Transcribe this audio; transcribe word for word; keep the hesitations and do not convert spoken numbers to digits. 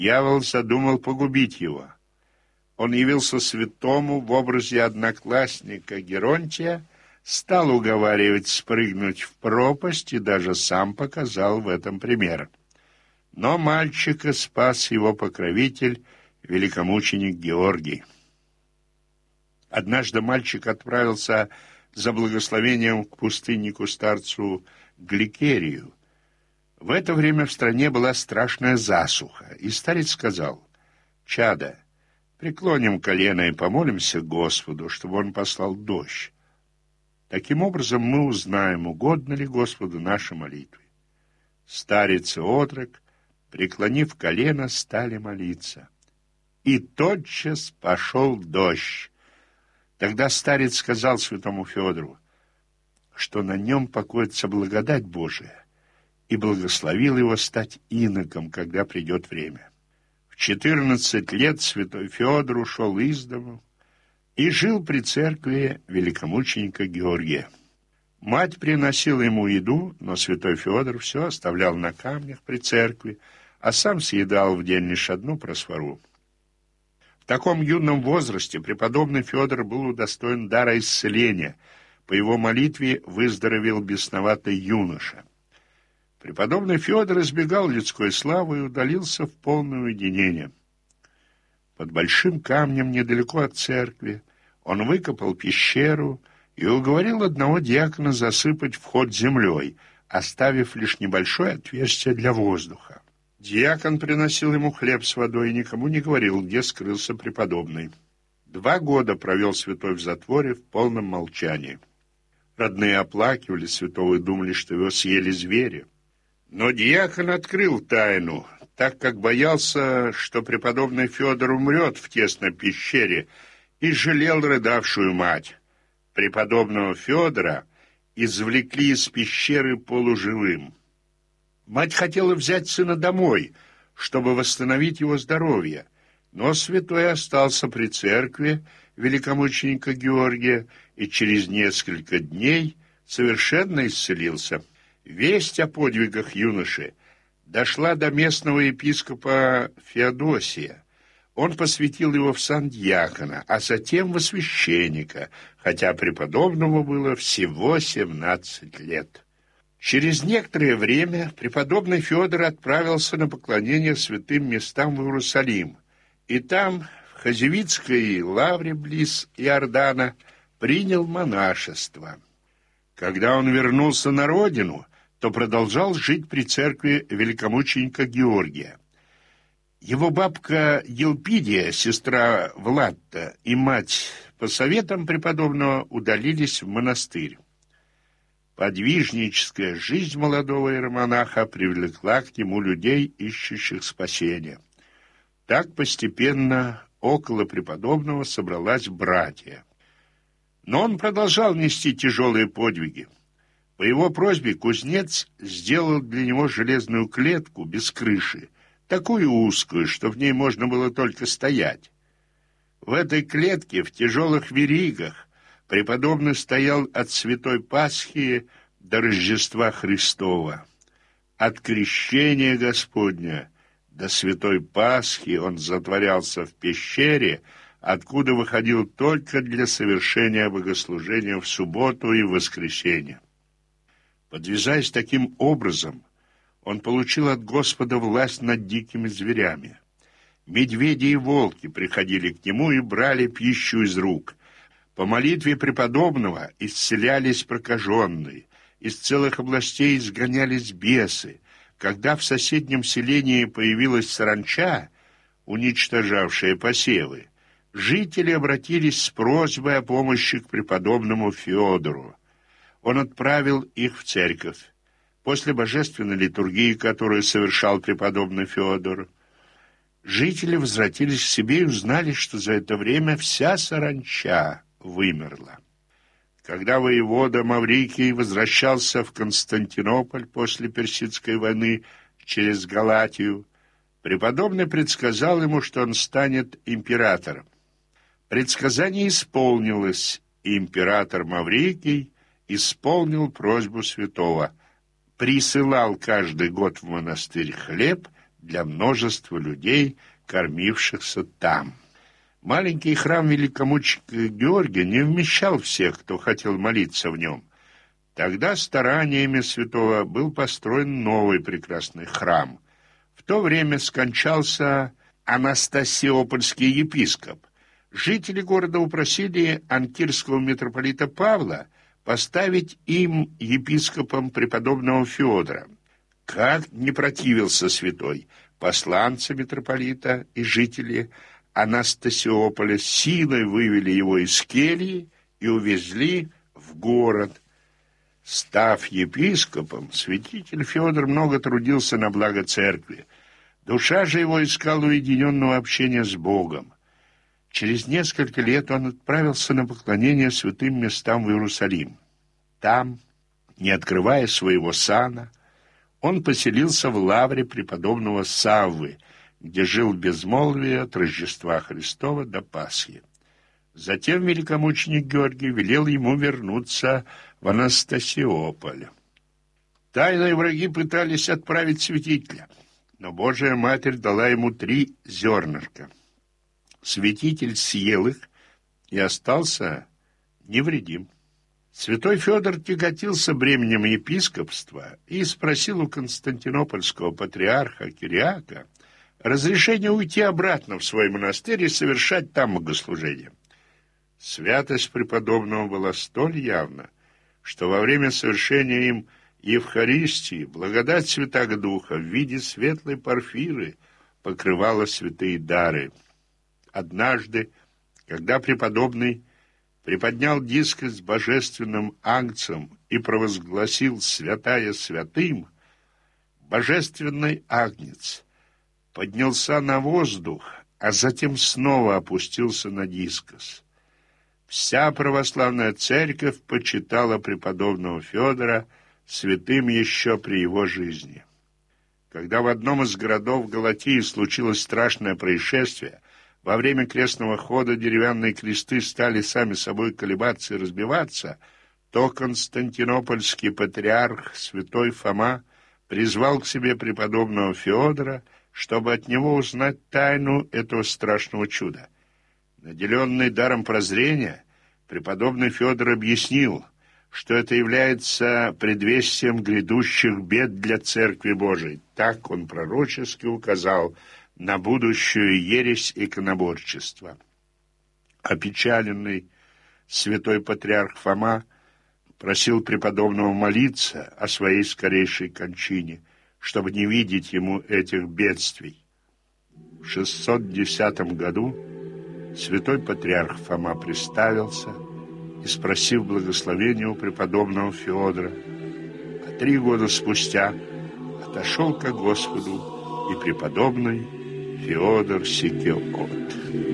Дьявол задумал погубить его. Он явился святому в образе одноклассника Геронтия, стал уговаривать спрыгнуть в пропасть и даже сам показал в этом пример. Но мальчика спас его покровитель, великомученик Георгий. Однажды мальчик отправился за благословением к пустыннику-старцу Гликерию. В это время в стране была страшная засуха, и старец сказал: «Чадо, преклоним колено и помолимся Господу, чтобы Он послал дождь. Таким образом мы узнаем, угодно ли Господу наши молитвы». Старец и отрок, преклонив колено, стали молиться. И тотчас пошел дождь. Тогда старец сказал святому Федору, что на нем покоится благодать Божия, и благословил его стать иноком, когда придет время. В четырнадцать лет святой Федор ушел из дому и жил при церкви великомученика Георгия. Мать приносила ему еду, но святой Федор все оставлял на камнях при церкви, а сам съедал в день лишь одну просфору. В таком юном возрасте преподобный Федор был удостоен дара исцеления. По его молитве выздоровел бесноватый юноша. Преподобный Федор избегал людской славы и удалился в полное уединение. Под большим камнем недалеко от церкви он выкопал пещеру и уговорил одного диакона засыпать вход землей, оставив лишь небольшое отверстие для воздуха. Диакон приносил ему хлеб с водой и никому не говорил, где скрылся преподобный. Два года провел святой в затворе в полном молчании. Родные оплакивали святого и думали, что его съели звери. Но диакон открыл тайну, так как боялся, что преподобный Федор умрет в тесной пещере, и жалел рыдавшую мать. Преподобного Федора извлекли из пещеры полуживым. Мать хотела взять сына домой, чтобы восстановить его здоровье, но святой остался при церкви великомученика Георгия и через несколько дней совершенно исцелился. Весть о подвигах юноши дошла до местного епископа Феодосия. Он посвятил его в сан диакона, а затем во священника, хотя преподобному было всего семнадцать лет. Через некоторое время преподобный Федор отправился на поклонение святым местам в Иерусалим, и там, в Хазевицкой лавре близ Иордана, принял монашество. Когда он вернулся на родину, то продолжал жить при церкви великомученика Георгия. Его бабка Елпидия, сестра Влатта, и мать по советам преподобного удалились в монастырь. Подвижническая жизнь молодого иеромонаха привлекла к нему людей, ищущих спасения. Так постепенно около преподобного собралась братья. Но он продолжал нести тяжелые подвиги. По его просьбе кузнец сделал для него железную клетку без крыши, такую узкую, что в ней можно было только стоять. В этой клетке, в тяжелых веригах, преподобный стоял от Святой Пасхи до Рождества Христова. От крещения Господня до Святой Пасхи он затворялся в пещере, откуда выходил только для совершения богослужения в субботу и в воскресенье. Подвязаясь таким образом, он получил от Господа власть над дикими зверями. Медведи и волки приходили к нему и брали пищу из рук. По молитве преподобного исцелялись прокаженные, из целых областей изгонялись бесы. Когда в соседнем селении появилась саранча, уничтожавшая посевы, жители обратились с просьбой о помощи к преподобному Федору. Он отправил их в церковь. После божественной литургии, которую совершал преподобный Федор, жители возвратились к себе и узнали, что за это время вся саранча вымерла. Когда воевода Маврикий возвращался в Константинополь после Персидской войны через Галатию, преподобный предсказал ему, что он станет императором. Предсказание исполнилось, и император Маврикий исполнил просьбу святого, присылал каждый год в монастырь хлеб для множества людей, кормившихся там. Маленький храм великомученика Георгия не вмещал всех, кто хотел молиться в нем. Тогда стараниями святого был построен новый прекрасный храм. В то время скончался Анастасиопольский епископ. Жители города упросили анкирского митрополита Павла поставить им епископом преподобного Феодора. Как не противился святой, посланцы митрополита и жители Анастасиополя силой вывели его из кельи и увезли в город. Став епископом, святитель Феодор много трудился на благо церкви. Душа же его искала уединенного общения с Богом. Через несколько лет он отправился на поклонение святым местам в Иерусалим. Там, не открывая своего сана, он поселился в лавре преподобного Саввы, где жил в безмолвии от Рождества Христова до Пасхи. Затем великомученик Георгий велел ему вернуться в Анастасиополь. Тайные враги пытались отправить святителя, но Божия Матерь дала ему три зернышка. Святитель съел их и остался невредим. Святой Феодор тяготился бременем епископства и спросил у константинопольского патриарха Кириака разрешение уйти обратно в свой монастырь и совершать там богослужение. Святость преподобного была столь явна, что во время совершения им Евхаристии благодать Святаго Духа в виде светлой порфиры покрывала святые дары. Однажды, когда преподобный приподнял диск с божественным агнцем и провозгласил «Святая святым», божественный агнец поднялся на воздух, а затем снова опустился на дискос. Вся православная церковь почитала преподобного Феодора святым еще при его жизни. Когда в одном из городов Галатии случилось страшное происшествие, во время крестного хода деревянные кресты стали сами собой колебаться и разбиваться, то константинопольский патриарх святой Фома призвал к себе преподобного Феодора, чтобы от него узнать тайну этого страшного чуда. Наделенный даром прозрения, преподобный Феодор объяснил, что это является предвестием грядущих бед для Церкви Божией. Так он пророчески указал на будущую ересь иконоборчества. Опечаленный святой патриарх Фома просил преподобного молиться о своей скорейшей кончине, чтобы не видеть ему этих бедствий. В шестьсот десятом году святой патриарх Фома приставился и, спросив благословения у преподобного Феодора, а три года спустя отошел ко Господу и преподобный Феодор Сикелкот.